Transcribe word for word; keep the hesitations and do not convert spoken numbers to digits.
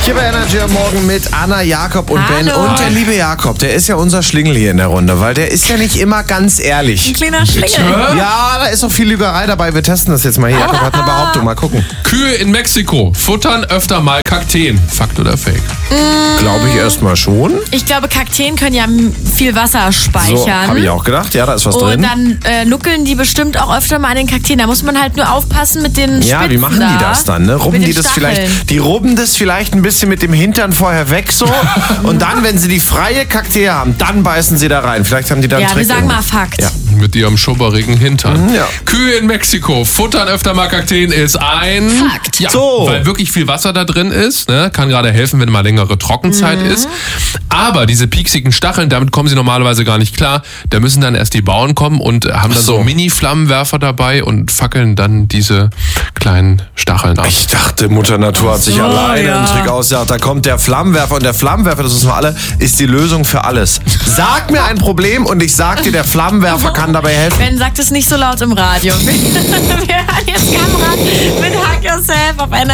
Kipper Energy am Morgen mit Anna, Jakob und Hallo. Ben. Und der liebe Jakob, der ist ja unser Schlingel hier in der Runde, weil der ist ja nicht immer ganz ehrlich. Ein kleiner Schlingel. Ja, da ist auch viel Lügerei dabei. Wir testen das jetzt mal hier. Jakob hat eine Behauptung. Mal gucken. Kühe in Mexiko futtern öfter mal Kakteen. Fakt oder Fake? Glaube ich erstmal schon. Ich glaube, Kakteen können ja m- viel Wasser speichern. So, habe ich auch gedacht. Ja, da ist was Und drin. dann äh, nuckeln die bestimmt auch öfter mal an den Kakteen. Da muss man halt nur aufpassen mit den Spitzen. Ja, wie machen die das dann? Ne? Rubben Mit die den das Stacheln. vielleicht? Die rubben das vielleicht ein bisschen mit dem Hintern vorher weg so. Und dann, wenn sie die freie Kaktee haben, dann beißen sie da rein. Vielleicht haben die dann Ja, einen wir Trick sagen irgendwie. mal Fakt. Ja. Mit ihrem schubberigen Hintern. Mhm, ja. Kühe in Mexiko futtern öfter mal Kakteen ist ein... Fakt. Ja, So. weil wirklich viel Wasser da drin ist. Ne? Kann gerade helfen, wenn mal längere Trockenzeit ist. Aber diese pieksigen Stacheln, damit kommen sie normalerweise gar nicht klar. Da müssen dann erst die Bauern kommen und haben dann so, so. Mini-Flammenwerfer dabei und fackeln dann diese kleinen Stacheln ab. Ich dachte, Mutter Natur hat sich so, alleine ja. einen Trick ausgedacht. Da kommt der Flammenwerfer und der Flammenwerfer, das wissen wir alle, ist die Lösung für alles. Sag mir ein Problem und ich sag dir, der Flammenwerfer kann dabei helfen. Ben sagt es nicht so laut im Radio. Wir hören jetzt Kamera mit Hack Yourself auf einer